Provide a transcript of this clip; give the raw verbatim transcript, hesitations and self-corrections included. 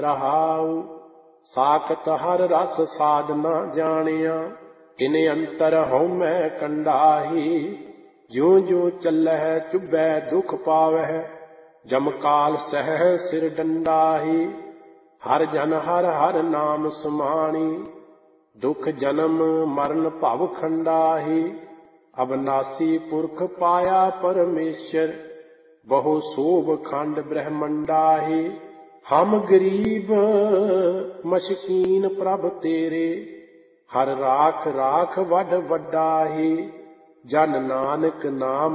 रहाऊ साकत हर रस साधना जानिया इन्हें अंतर हूँ मैं कंडाही ज्यों ज्यों चलह चुभै दुख पावह जमकाल सह सिर डंडाही हर जन हर हर नाम सुमानी दुख जन्म मरण भव खंडाही अविनाशी पुरख पाया परमेश्वर बहु शोभ खंड ब्रह्मंडाही हम गरीब मशकीन प्रभ तेरे हर राख राख वड वड्डाही जन नानक नाम